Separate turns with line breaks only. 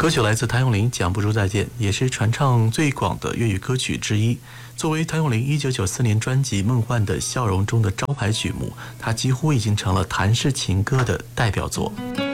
歌曲来自谭咏麟，《讲不出再见》也是传唱最广的粤语歌曲之一。作为谭咏麟1994年专辑《梦幻的笑容》中的招牌曲目，它几乎已经成了谭氏情歌的代表作。